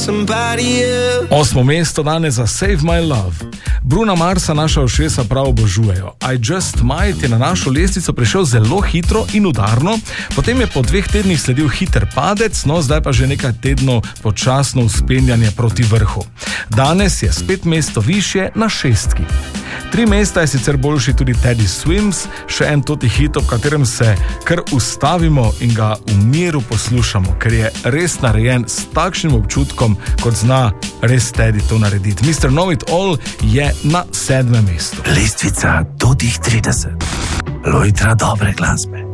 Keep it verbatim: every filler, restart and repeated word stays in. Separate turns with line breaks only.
somebody else.
Osmo mesto danes za Save My Love. Bruna Marsa naša ušesa prav obožujejo. I Just Might je na našo lestvico prišel zelo hitro in udarno, potem je po dveh tednih sledil hiter padec, no zdaj pa že nekaj tednov počasno vzpenjanje proti vrhu. Danes je spet mesto višje na šestki. Tri mesta je sicer boljši tudi Teddy Swims, še en toti hit, ob katerem se kar ustavimo in ga v miru poslušamo, ker je res narejen s takšnim občutkom, kot zna res Teddy to narediti. mister Know It All je na sedmem mestu.
Lestvica do tih trideset. Lojtra dobre glasbe.